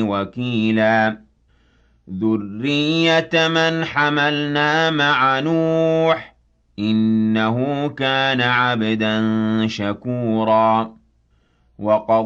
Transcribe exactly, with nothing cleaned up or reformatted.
وَكِيلًا ذُرِّيَّةَ مَنْ حَمَلْنَا مَعَ نُوحٍ ۚ إِنَّهُ كَانَ عَبْدًا شَكُورًا